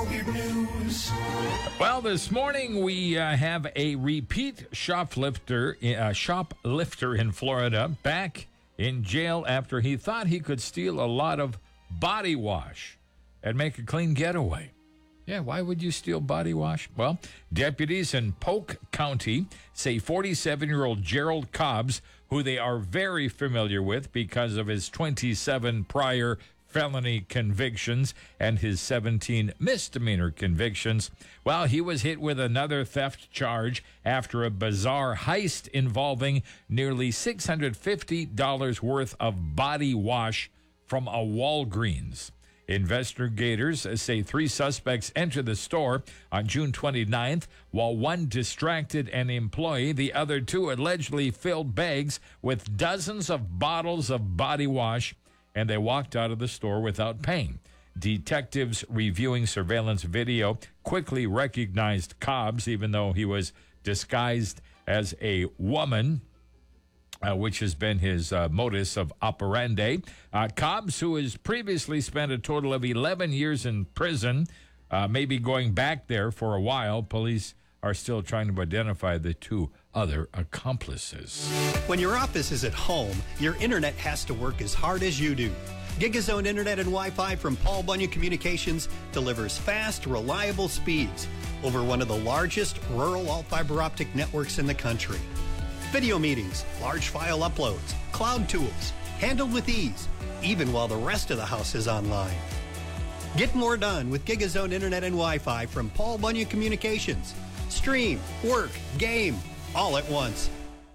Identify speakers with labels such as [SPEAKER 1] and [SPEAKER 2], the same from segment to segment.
[SPEAKER 1] Weird News.
[SPEAKER 2] Well, this morning we have a repeat shoplifter in Florida back in jail after he thought he could steal a lot of body wash and make a clean getaway. Yeah, why would you steal body wash? Well, deputies in Polk County say 47-year-old Gerald Cobbs, who they are very familiar with because of his 27 prior felony convictions and his 17 misdemeanor convictions. Well, he was hit with another theft charge after a bizarre heist involving nearly $650 worth of body wash from a Walgreens. Investigators say 3 suspects entered the store on June 29th, while one distracted an employee. The other 2 allegedly filled bags with dozens of bottles of body wash, and they walked out of the store without paying. Detectives reviewing surveillance video quickly recognized Cobbs, even though he was disguised as a woman, which has been his modus of operandi. Cobbs, who has previously spent a total of 11 years in prison, may be going back there for a while. Police are still trying to identify the 2 other accomplices.
[SPEAKER 3] When your office is at home, your internet has to work as hard as you do. GigaZone Internet and Wi-Fi from Paul Bunyan Communications delivers fast, reliable speeds over one of the largest rural all-fiber optic networks in the country. Video meetings, large file uploads, cloud tools, handled with ease, even while the rest of the house is online. Get more done with GigaZone Internet and Wi-Fi from Paul Bunyan Communications. Stream, work, game, all at once.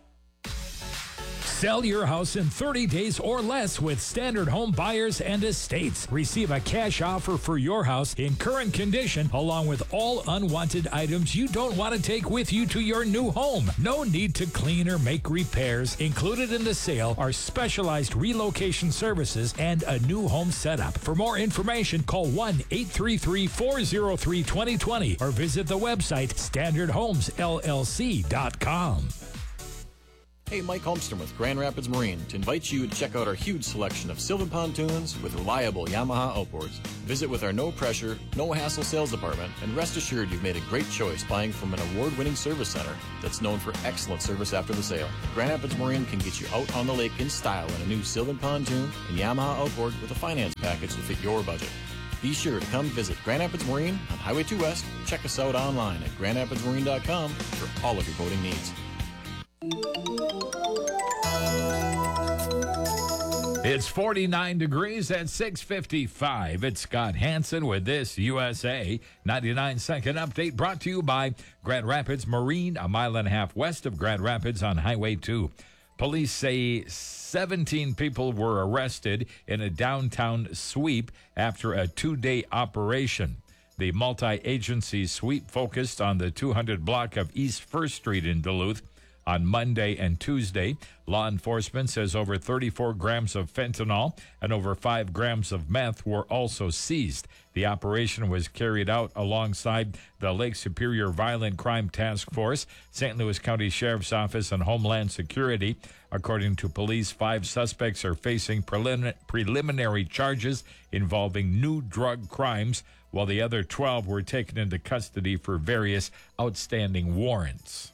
[SPEAKER 4] Sell your house in 30 days or less with Standard Home Buyers and Estates. Receive a cash offer for your house in current condition, along with all unwanted items you don't want to take with you to your new home. No need to clean or make repairs. Included in the sale are specialized relocation services and a new home setup. For more information, call 1-833-403-2020 or visit the website standardhomesllc.com.
[SPEAKER 5] Hey, Mike Holmstrom with Grand Rapids Marine to invite you to check out our huge selection of Sylvan pontoons with reliable Yamaha outboards. Visit with our no-pressure, no-hassle sales department, and rest assured you've made a great choice buying from an award-winning service center that's known for excellent service after the sale. Grand Rapids Marine can get you out on the lake in style in a new Sylvan pontoon and Yamaha outboard with a finance package to fit your budget. Be sure to come visit Grand Rapids Marine on Highway 2 West. Check us out online at grandrapidsmarine.com for all of your boating needs.
[SPEAKER 2] It's 49 degrees at 6:55. It's Scott Hansen with this USA 99-second update brought to you by Grand Rapids Marine, a mile and a half west of Grand Rapids on Highway 2. Police say 17 people were arrested in a downtown sweep after a 2-day operation. The multi-agency sweep focused on the 200 block of East 1st Street in Duluth. On Monday and Tuesday, law enforcement says over 34 grams of fentanyl and over 5 grams of meth were also seized. The operation was carried out alongside the Lake Superior Violent Crime Task Force, St. Louis County Sheriff's Office, and Homeland Security. According to police, 5 suspects are facing preliminary charges involving new drug crimes, while the other 12 were taken into custody for various outstanding warrants.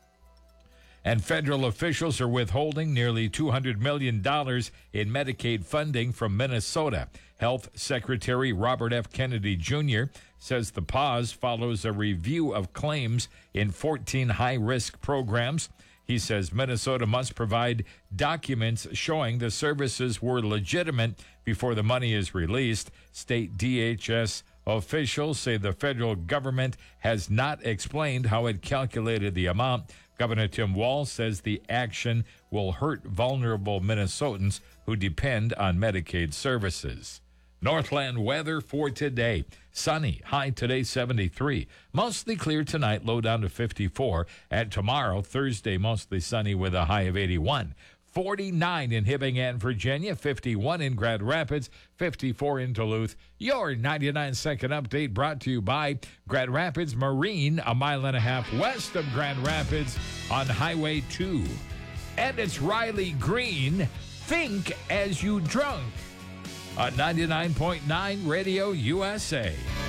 [SPEAKER 2] And federal officials are withholding nearly $200 million in Medicaid funding from Minnesota. Health Secretary Robert F. Kennedy Jr. says the pause follows a review of claims in 14 high-risk programs. He says Minnesota must provide documents showing the services were legitimate before the money is released. State DHS officials say the federal government has not explained how it calculated the amount. Governor Tim Walz says the action will hurt vulnerable Minnesotans who depend on Medicaid services. Northland weather for today. Sunny, high today 73. Mostly clear tonight, low down to 54. And tomorrow, Thursday, mostly sunny with a high of 81. 49 in Hibbing, Virginia, 51 in Grand Rapids, 54 in Duluth. Your 99-second update brought to you by Grand Rapids Marine, a mile and a half west of Grand Rapids on Highway 2. And it's Riley Green, Think As You Drunk, on 99.9 Radio USA.